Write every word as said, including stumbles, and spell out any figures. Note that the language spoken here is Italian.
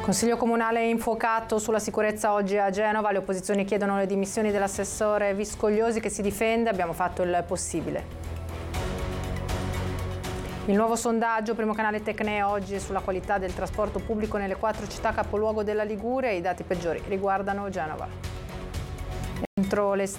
Consiglio comunale infuocato sulla sicurezza oggi a Genova, le opposizioni chiedono le dimissioni dell'assessore Viscogliosi che si difende, abbiamo fatto il possibile. Il nuovo sondaggio, primo canale Tecne oggi sulla qualità del trasporto pubblico nelle quattro città capoluogo della Liguria, i dati peggiori riguardano Genova. Entro le